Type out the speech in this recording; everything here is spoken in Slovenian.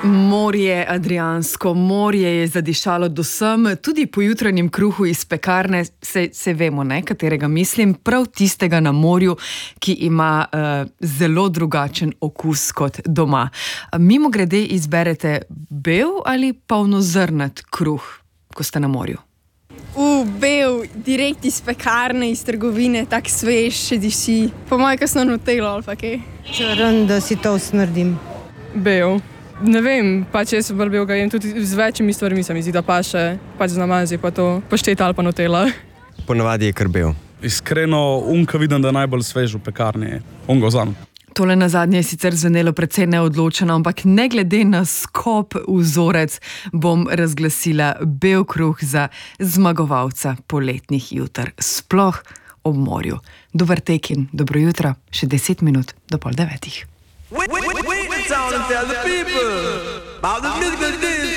Morje, Adriansko morje je zadišalo do sem, tudi po jutranjem kruhu iz pekarne, se vemo, ne, katerega mislim, prav tistega na morju, ki ima zelo drugačen okus kot doma. Mimogrede izberete bel ali polnozrnat kruh, ko ste na morju? Bel, direkt iz pekarne, iz trgovine, tak svež, še diši. Po moje kasno nutelo ali pa kaj. Črn, da si to usmrdim. Bel. Ne vem, pač jaz bolj bel ga jem, tudi z večjimi stvarmi se mi zdi, da paše, pač z namazi pa to, pašteta ali pa nutela. Ponavadi je kar bel. Iskreno, unka vidim, da je najbolj svež v pekarni, unga vzam. Tole na zadnje je sicer zvenelo precej neodločeno, ampak ne glede na skop vzorec bom razglasila bel kruh za zmagovalca poletnih juter, sploh ob morju. Dober tek in dobro jutro, še 10 minut do 8:30. Wait, tell the people about the musical